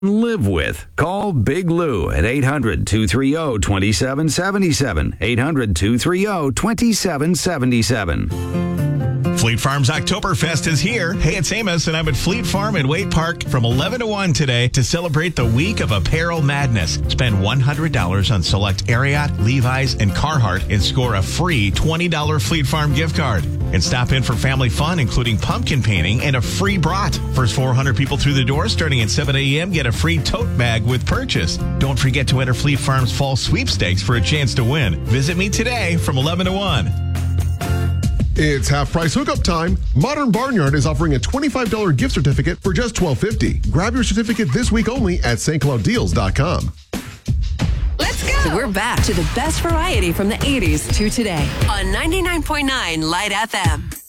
live with. Call Big Lou at 800-230-2777. 800-230-2777. Fleet Farm's Oktoberfest is here. Hey, it's Amos, and I'm at Fleet Farm in Waite Park from 11 to 1 today to celebrate the week of apparel madness. Spend $100 on select Ariat, Levi's, and Carhartt and score a free $20 Fleet Farm gift card. And stop in for family fun, including pumpkin painting and a free brat. First 400 people through the door starting at 7 a.m. get a free tote bag with purchase. Don't forget to enter Fleet Farm's fall sweepstakes for a chance to win. Visit me today from 11 to 1. It's half-price hookup time. Modern Barnyard is offering a $25 gift certificate for just $12.50. Grab your certificate this week only at stclouddeals.com. Let's go! So we're back to the best variety from the 80s to today on 99.9 Light FM.